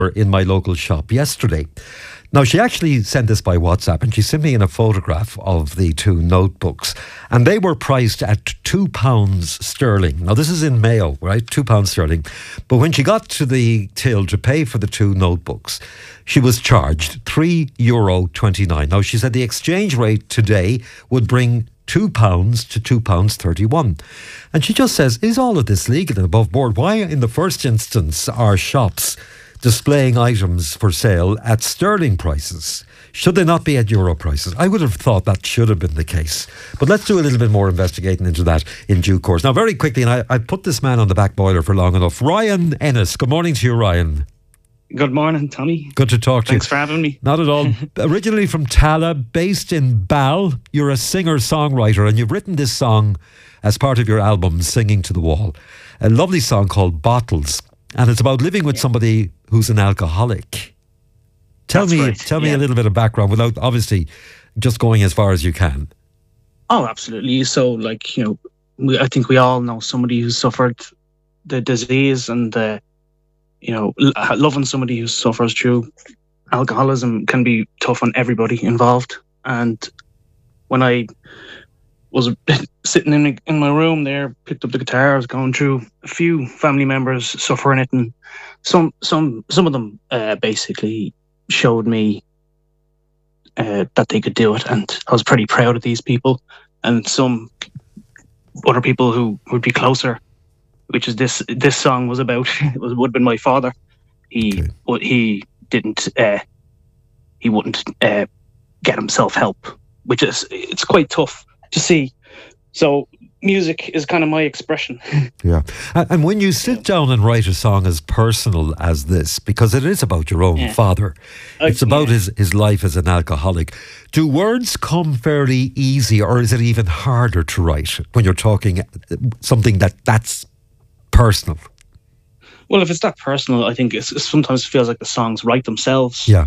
in my local shop yesterday. Now, she actually sent this by WhatsApp, and she sent me in a photograph of the two notebooks, and they were priced at £2 sterling. Now, this is in Mayo, right? £2 sterling. But when she got to the till to pay for the two notebooks, she was charged €3.29. Now, she said the exchange rate today would bring £2 to £2.31. And she just says, is all of this legal and above board? Why, in the first instance, are shops displaying items for sale at sterling prices? Should they not be at euro prices? I would have thought that should have been the case. But let's do a little bit more investigating into that in due course. Now, very quickly, and I put this man on the back boiler for long enough. Ryan Ennis. Good morning to you, Ryan. Good morning, Tommy. Good to talk to you. Thanks for having me. Not at all. Originally from Tala, based in Bal, you're a singer-songwriter, and you've written this song as part of your album, Singing to the Wall. A lovely song called Bottles. And it's about living with somebody who's an alcoholic. Tell me a little bit of background without obviously just going as far as you can. Oh, absolutely. So, I think we all know somebody who's suffered the disease, and loving somebody who suffers through alcoholism can be tough on everybody involved. And when I was sitting in my room there, picked up the guitar, I was going through a few family members suffering it, and some of them basically showed me that they could do it, and I was pretty proud of these people. And some other people who would be closer, which is this song was about, would have been my father. He wouldn't get himself help, which it's quite tough to see. So music is kind of my expression. Yeah. And when you sit down and write a song as personal as this, because it is about your own father, it's about his life as an alcoholic, do words come fairly easy, or is it even harder to write when you're talking something that's personal? Well, if it's that personal, I think it sometimes feels like the songs write themselves. Yeah.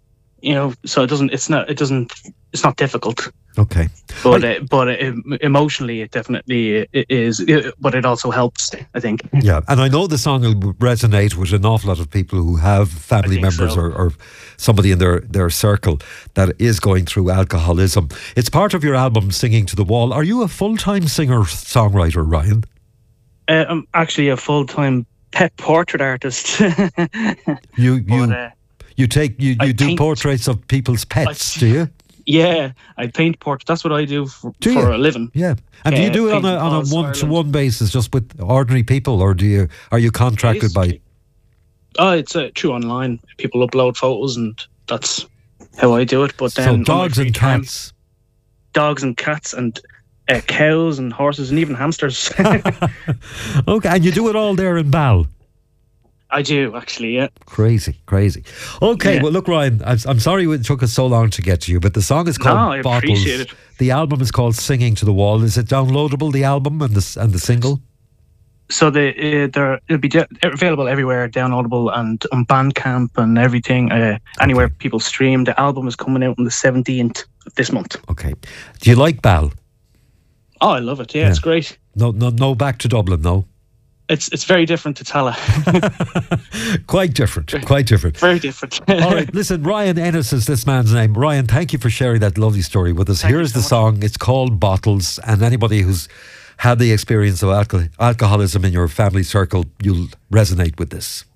So it's not difficult. Okay. But emotionally, it definitely is. But it also helps, I think. Yeah, and I know the song will resonate with an awful lot of people who have family members or somebody in their circle that is going through alcoholism. It's part of your album, Singing to the Wall. Are you a full-time singer-songwriter, Ryan? I'm actually a full-time pet portrait artist. You do portraits of people's pets, do you? Yeah, I paint portraits. That's what I do for a living. Yeah, and do you do it on a one-to-one basis, just with ordinary people, or are you contracted by? Oh, it's true online. People upload photos, and that's how I do it. But then dogs and cats, and cows and horses and even hamsters. Okay, and you do it all there in Bal. I do, actually, yeah. Crazy. Okay, yeah. Well, look, Ryan, I'm sorry it took us so long to get to you, but the song is called Bottles. I appreciate it. The album is called Singing to the Wall. Is it downloadable, the album and the single? So it'll be available everywhere, downloadable, and on Bandcamp and everything. Anywhere people stream. The album is coming out on the 17th of this month. Okay. Do you like Bal? Oh, I love it. Yeah, it's great. No, back to Dublin, no? It's very different to Tala. Quite different. Very different. All right, listen, Ryan Ennis is this man's name. Ryan, thank you for sharing that lovely story with us. Here's the song. It's called Bottles, and anybody who's had the experience of alcoholism in your family circle, you'll resonate with this.